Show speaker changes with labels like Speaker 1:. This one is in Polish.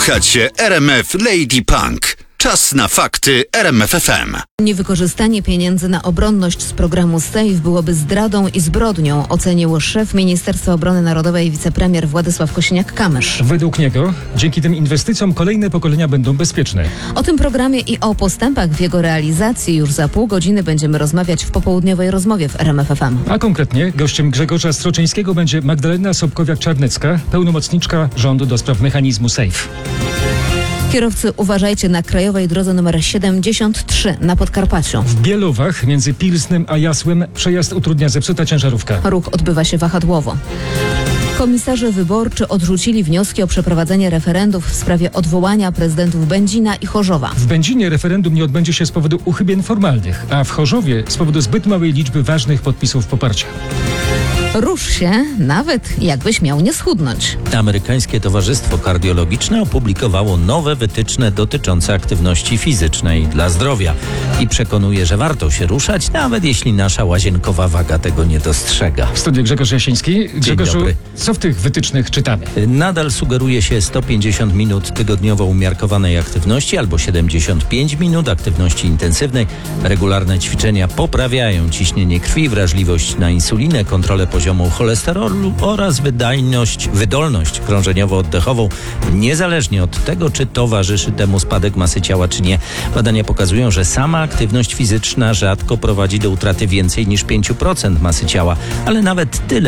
Speaker 1: Słuchacie RMF Lady Punk. Czas na fakty RMF FM.
Speaker 2: Niewykorzystanie pieniędzy na obronność z programu SAFE byłoby zdradą i zbrodnią, ocenił szef Ministerstwa Obrony Narodowej wicepremier Władysław Kosiniak-Kamysz.
Speaker 3: Według niego dzięki tym inwestycjom kolejne pokolenia będą bezpieczne.
Speaker 2: O tym programie i o postępach w jego realizacji już za pół godziny będziemy rozmawiać w popołudniowej rozmowie w RMF FM.
Speaker 3: A konkretnie gościem Grzegorza Stroczyńskiego będzie Magdalena Sobkowiak-Czarnecka, pełnomocniczka rządu do spraw mechanizmu SAFE.
Speaker 2: Kierowcy, uważajcie na krajowej drodze nr 73 na Podkarpaciu.
Speaker 3: W Bielowach między Pilznem a Jasłem przejazd utrudnia zepsuta ciężarówka.
Speaker 2: Ruch odbywa się wahadłowo. Komisarze wyborczy odrzucili wnioski o przeprowadzenie referendów w sprawie odwołania prezydentów Będzina i Chorzowa.
Speaker 3: W Będzinie referendum nie odbędzie się z powodu uchybień formalnych, a w Chorzowie z powodu zbyt małej liczby ważnych podpisów poparcia.
Speaker 2: Rusz się, nawet jakbyś miał nie schudnąć.
Speaker 4: Amerykańskie Towarzystwo Kardiologiczne opublikowało nowe wytyczne dotyczące aktywności fizycznej dla zdrowia i przekonuje, że warto się ruszać, nawet jeśli nasza łazienkowa waga tego nie dostrzega.
Speaker 3: W studiu Grzegorz Jasiński. Grzegorzu,
Speaker 4: dobry.
Speaker 3: co w tych wytycznych czytamy?
Speaker 4: Nadal sugeruje się 150 minut tygodniowo umiarkowanej aktywności albo 75 minut aktywności intensywnej. Regularne ćwiczenia poprawiają ciśnienie krwi, wrażliwość na insulinę, kontrolę poziomu cholesterolu oraz wydolność krążeniowo-oddechową, niezależnie od tego, czy towarzyszy temu spadek masy ciała, czy nie. Badania pokazują, że sama aktywność fizyczna rzadko prowadzi do utraty więcej niż 5% masy ciała, ale nawet tyle